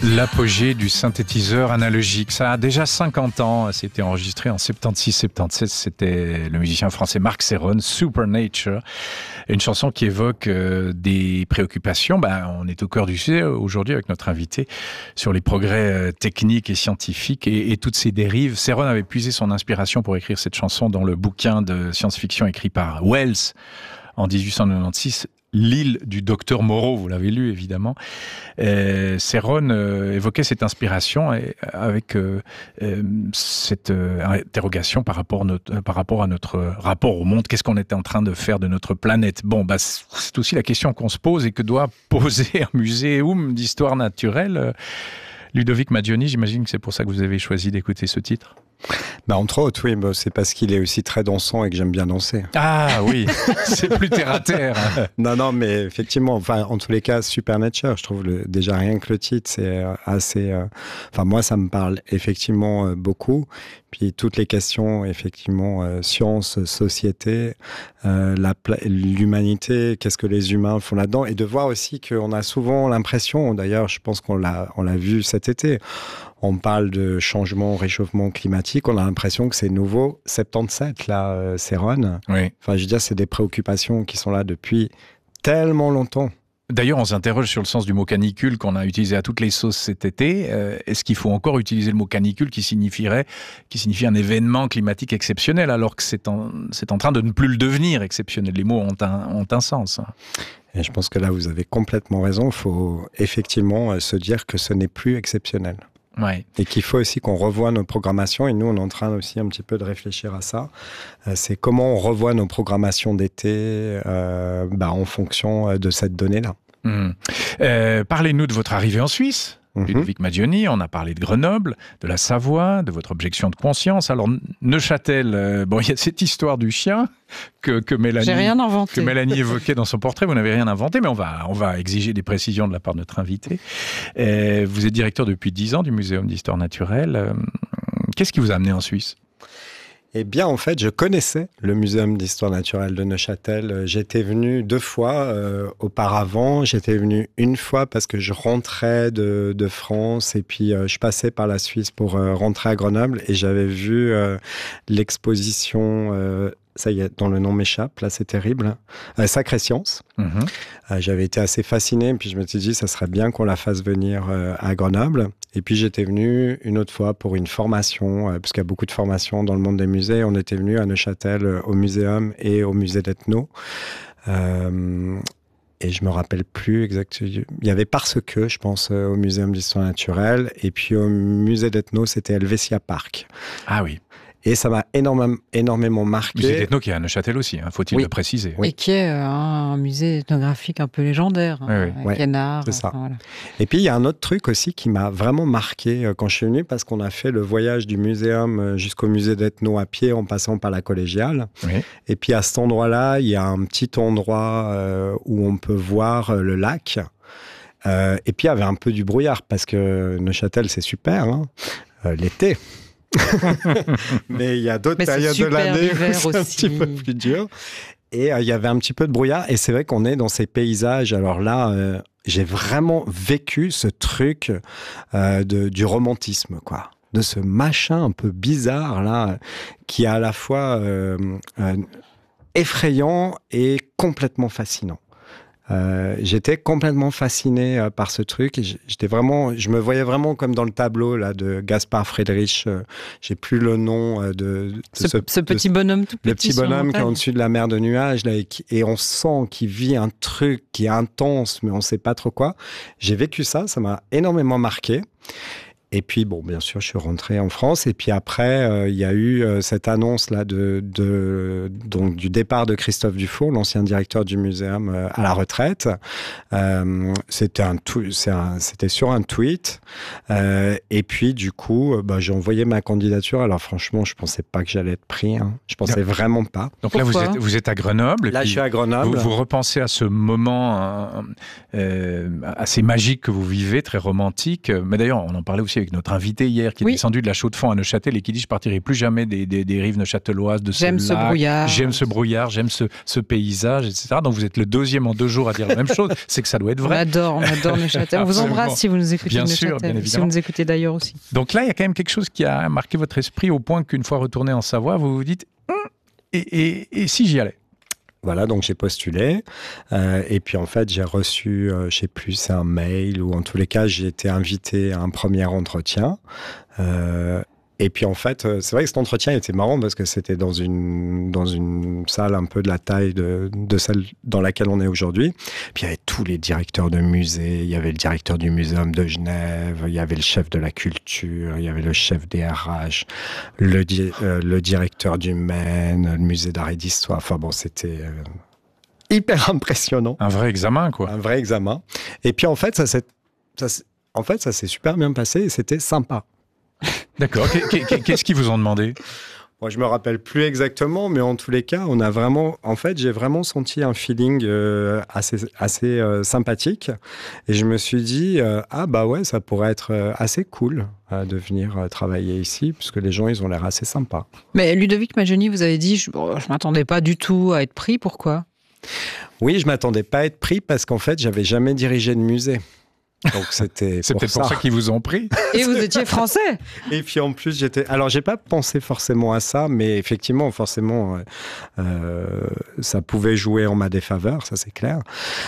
L'apogée du synthétiseur analogique. Ça a déjà 50 ans. C'était enregistré en 76-77. C'était le musicien français Marc Serron, Supernature. Une chanson qui évoque des préoccupations. On est au cœur du sujet aujourd'hui avec notre invité sur les progrès techniques et scientifiques et toutes ces dérives. Serron avait puisé son inspiration pour écrire cette chanson dans le bouquin de science-fiction écrit par Wells en 1896. L'île du docteur Moreau, vous l'avez lu évidemment. Serron évoquait cette inspiration avec cette interrogation par rapport à notre rapport au monde. Qu'est-ce qu'on était en train de faire de notre planète ? C'est aussi la question qu'on se pose et que doit poser un muséum d'histoire naturelle. Ludovic Maggioni, j'imagine que c'est pour ça que vous avez choisi d'écouter ce titre. Entre autres, oui, c'est parce qu'il est aussi très dansant et que j'aime bien danser. Ah oui, c'est plus terre à terre. Non, mais effectivement, en tous les cas, Supernature, je trouve déjà rien que le titre, c'est assez... moi, ça me parle effectivement beaucoup. Puis toutes les questions, effectivement, science, société, l'humanité, qu'est-ce que les humains font là-dedans, et de voir aussi qu'on a souvent l'impression, d'ailleurs, je pense qu'on l'a vu cet été, on parle de changement, réchauffement climatique, on a l'impression que c'est nouveau. 77, là, Serron. Oui. Je veux dire, c'est des préoccupations qui sont là depuis tellement longtemps. D'ailleurs, on s'interroge sur le sens du mot canicule qu'on a utilisé à toutes les sauces cet été. Est-ce qu'il faut encore utiliser le mot canicule qui signifie un événement climatique exceptionnel, alors que c'est en train de ne plus le devenir exceptionnel ? Les mots ont un sens. Et je pense que là, vous avez complètement raison. Il faut effectivement se dire que ce n'est plus exceptionnel. Ouais. Et qu'il faut aussi qu'on revoie nos programmations, et nous on est en train aussi un petit peu de réfléchir à ça, c'est comment on revoit nos programmations d'été en fonction de cette donnée-là. Parlez-nous de votre arrivée en Suisse. Ludovic Maggioni, on a parlé de Grenoble, de la Savoie, de votre objection de conscience. Alors, Neuchâtel, il y a cette histoire du chien que Mélanie évoquait dans son portrait. Vous n'avez rien inventé, mais on va exiger des précisions de la part de notre invité. Vous êtes directeur depuis 10 ans du Muséum d'Histoire Naturelle. Qu'est-ce qui vous a amené en Suisse ? Eh bien, en fait, je connaissais le Muséum d'Histoire Naturelle de Neuchâtel. J'étais venu 2 fois auparavant. J'étais venu une fois parce que je rentrais de France et puis je passais par la Suisse pour rentrer à Grenoble et j'avais vu l'exposition... ça y est, dont le nom m'échappe, là c'est terrible, Sacrée Science. J'avais été assez fasciné, puis je me suis dit, ça serait bien qu'on la fasse venir à Grenoble. Et puis j'étais venu une autre fois pour une formation, parce qu'il y a beaucoup de formations dans le monde des musées. On était venu à Neuchâtel au muséum et au musée d'Ethno. Et je me rappelle plus exactement. Il y avait Parce que, je pense, au Muséum d'Histoire Naturelle. Et puis au musée d'Ethno, c'était Helvetia Park. Ah oui. Et ça m'a énormément marqué. Musée d'Ethno qui est à Neuchâtel aussi, faut-il le préciser. Oui. Et qui est un musée ethnographique un peu légendaire. Canard. C'est ça. Voilà. Et puis, il y a un autre truc aussi qui m'a vraiment marqué quand je suis venu, parce qu'on a fait le voyage du muséum jusqu'au musée d'Ethno à pied en passant par la collégiale. Oui. Et puis, à cet endroit-là, il y a un petit endroit où on peut voir le lac. Et puis, il y avait un peu du brouillard, parce que Neuchâtel, c'est super, l'été. Mais il y a d'autres périodes de l'année où c'est un petit peu plus dur. Et il y avait un petit peu de brouillard. Et c'est vrai qu'on est dans ces paysages. Alors là, j'ai vraiment vécu ce truc du romantisme, quoi. De ce machin un peu bizarre, là, qui est à la fois effrayant et complètement fascinant. J'étais complètement fasciné par ce truc. Et je me voyais vraiment comme dans le tableau là, de Gaspard Friedrich. J'ai plus le nom de ce petit bonhomme tout petit. Le petit bonhomme qui est au-dessus de la mer de nuages. Là, et on sent qu'il vit un truc qui est intense, mais on ne sait pas trop quoi. J'ai vécu ça m'a énormément marqué. Et puis, bien sûr, je suis rentré en France. Et puis après, il y a eu cette annonce-là donc, du départ de Christophe Dufour, l'ancien directeur du muséum, à la retraite. C'était sur un tweet. Et puis, du coup, j'ai envoyé ma candidature. Alors, franchement, je ne pensais pas que j'allais être pris. Je ne pensais vraiment pas. Donc là, vous êtes à Grenoble. Là, je suis à Grenoble. Vous repensez à ce moment assez magique que vous vivez, très romantique. Mais d'ailleurs, on en parlait aussi avec notre invité hier qui est descendu de la Chaux-de-Fonds à Neuchâtel et qui dit « Je partirai plus jamais des rives neuchâteloises, de ce lac. J'aime ce brouillard, j'aime ce paysage, etc. » Donc vous êtes le deuxième en 2 jours à dire la même chose. C'est que ça doit être vrai. On adore Neuchâtel. On vous embrasse si vous nous écoutez de Neuchâtel. Bien évidemment. Si vous nous écoutez d'ailleurs aussi. Donc là, il y a quand même quelque chose qui a marqué votre esprit au point qu'une fois retourné en Savoie, vous vous dites et si j'y allais? Voilà, donc j'ai postulé et puis en fait j'ai reçu, je sais plus, c'est un mail ou en tous les cas j'ai été invité à un premier entretien. Et puis en fait, c'est vrai que cet entretien était marrant parce que c'était dans une salle un peu de la taille de celle dans laquelle on est aujourd'hui. Puis il y avait tous les directeurs de musées, il y avait le directeur du Muséum de Genève, il y avait le chef de la culture, il y avait le chef des RH, le directeur du Maine, le musée d'art et d'histoire. Enfin bon, c'était hyper impressionnant. Un vrai examen, quoi. Un vrai examen. Et puis en fait, ça s'est super bien passé et c'était sympa. D'accord. Qu'est-ce qu'ils vous ont demandé? Moi, je me rappelle plus exactement, mais en tous les cas, j'ai vraiment senti un feeling assez sympathique. Et je me suis dit, ça pourrait être assez cool de venir travailler ici, puisque les gens, ils ont l'air assez sympas. Mais Ludovic Majoni, vous avez dit, je m'attendais pas du tout à être pris. Pourquoi? Oui, je m'attendais pas à être pris parce qu'en fait, j'avais jamais dirigé de musée. Donc c'est peut-être pour ça qu'ils vous ont pris. Et vous étiez français. Et puis en plus alors j'ai pas pensé forcément à ça, mais effectivement forcément ça pouvait jouer en ma défaveur, ça c'est clair.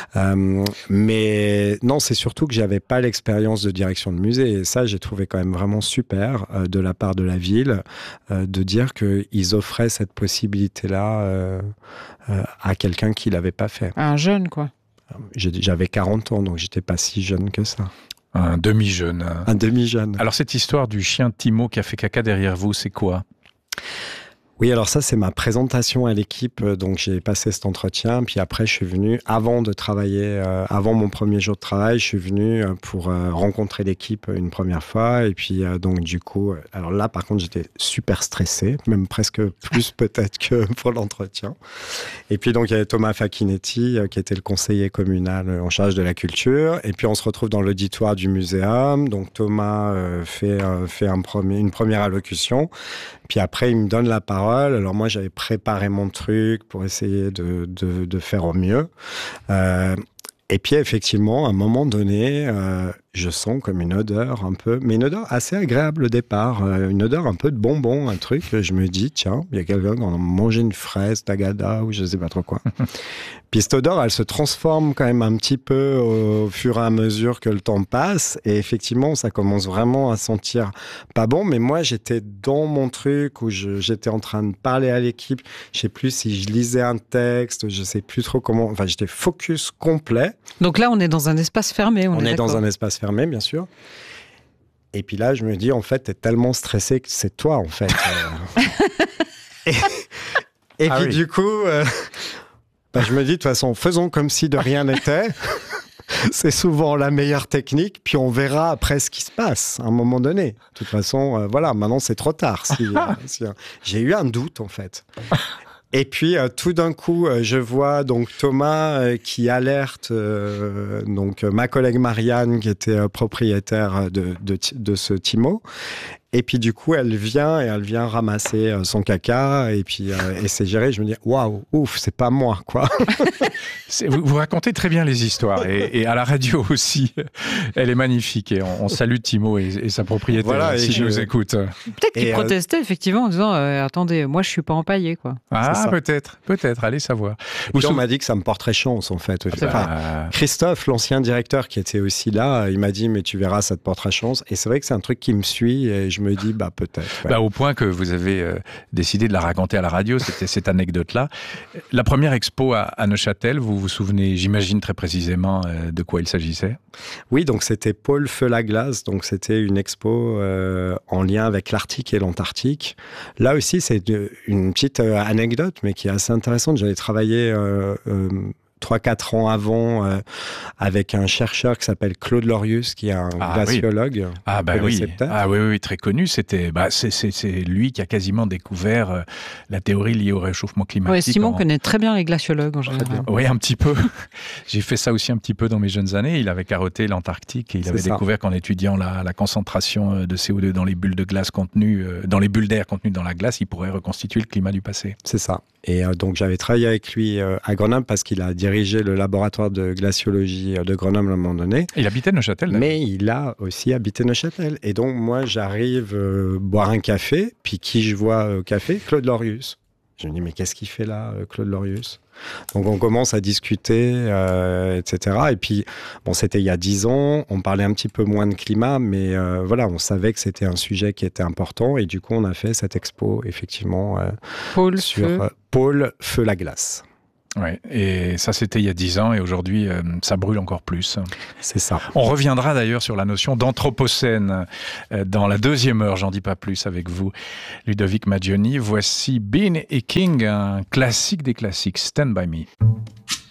Mais non, c'est surtout que j'avais pas l'expérience de direction de musée et ça j'ai trouvé quand même vraiment super de la part de la ville de dire qu'ils offraient cette possibilité-là à quelqu'un qui l'avait pas fait. Un jeune quoi. J'avais 40 ans, donc j'étais pas si jeune que ça. Un demi-jeune. Un demi-jeune. Alors cette histoire du chien Timo qui a fait caca derrière vous, c'est quoi? Oui, alors ça, c'est ma présentation à l'équipe. Donc, j'ai passé cet entretien. Puis après, je suis venu, avant mon premier jour de travail, je suis venu pour rencontrer l'équipe une première fois. Et puis, donc, du coup, alors là, par contre, j'étais super stressé, même presque plus peut-être que pour l'entretien. Et puis, donc, il y avait Thomas Facchinetti, qui était le conseiller communal en charge de la culture. Et puis, on se retrouve dans l'auditoire du muséum. Donc, Thomas fait une première allocution. Puis après, il me donne la parole. Alors moi, j'avais préparé mon truc pour essayer de faire au mieux. Et puis effectivement, à un moment donné, je sens comme une odeur un peu, mais une odeur assez agréable au départ, une odeur un peu de bonbon, un truc. Je me dis, tiens, il y a quelqu'un qui a mangé une fraise, tagada, ou je sais pas trop quoi. Puis cette odeur, elle se transforme quand même un petit peu au fur et à mesure que le temps passe. Et effectivement, ça commence vraiment à sentir pas bon. Mais moi, j'étais dans mon truc où j'étais en train de parler à l'équipe. Je sais plus si je lisais un texte, je sais plus trop comment. Enfin, j'étais focus complet. Donc là, on est dans un espace fermé. On est dans un espace fermé, bien sûr. Et puis là, je me dis, en fait, t'es tellement stressé que c'est toi, en fait. Et puis, du coup... je me dis, de toute façon, faisons comme si de rien n'était. C'est souvent la meilleure technique. Puis on verra après ce qui se passe à un moment donné. De toute façon, voilà, maintenant c'est trop tard. J'ai eu un doute, en fait. Et puis, tout d'un coup, je vois donc Thomas qui alerte donc ma collègue Marianne, qui était propriétaire de ce Timo. Et puis, du coup, elle vient ramasser son caca et puis et c'est géré. Je me dis, waouh, ouf, c'est pas moi, quoi. Vous racontez très bien les histoires et à la radio aussi. Elle est magnifique et on salue Timo et sa propriétaire, voilà, si je nous écoute. Peut-être qu'il protestait effectivement en disant, attendez, moi je suis pas empaillé, quoi. Ah, peut-être, allez savoir. Puis on m'a dit que ça me porterait chance, en fait. Christophe, l'ancien directeur qui était aussi là, il m'a dit, mais tu verras, ça te portera chance. Et c'est vrai que c'est un truc qui me suit et je me dis, peut-être. Ouais. Au point que vous avez décidé de la raconter à la radio, c'était cette anecdote-là. La première expo à Neuchâtel, vous vous souvenez, j'imagine très précisément de quoi il s'agissait? Oui, donc c'était Paul Feu la glace, donc c'était une expo en lien avec l'Arctique et l'Antarctique. Là aussi, c'est une petite anecdote, mais qui est assez intéressante. J'avais travaillé 3-4 ans avant avec un chercheur qui s'appelle Claude Lorius, qui est un glaciologue. Oui, très connu. C'est lui qui a quasiment découvert la théorie liée au réchauffement climatique. Oui, Simon connaît très bien les glaciologues en général. Oui, un petit peu. J'ai fait ça aussi un petit peu dans mes jeunes années. Il avait carotté l'Antarctique et il avait découvert qu'en étudiant la concentration de CO2 dans les bulles de glace contenues, dans les bulles d'air contenues dans la glace, il pourrait reconstituer le climat du passé. C'est ça. Et donc j'avais travaillé avec lui à Grenoble parce qu'il a dirigé le laboratoire de glaciologie de Grenoble à un moment donné. Il habitait Neuchâtel. Mais il a aussi habité Neuchâtel. Et donc moi j'arrive boire un café, puis qui je vois au café? Claude Lorius. Je me dis mais qu'est-ce qu'il fait là, Claude Lorius? Donc on commence à discuter, etc. Et puis, bon, c'était il y a 10 ans, on parlait un petit peu moins de climat, mais voilà, on savait que c'était un sujet qui était important. Et du coup, on a fait cette expo, effectivement, sur Pôle Feu la glace. Ouais, et ça c'était il y a 10 ans et aujourd'hui ça brûle encore plus. C'est ça. On reviendra d'ailleurs sur la notion d'anthropocène dans la deuxième heure, j'en dis pas plus avec vous, Ludovic Maggioni. Voici Ben et King, un classique des classiques, Stand By Me.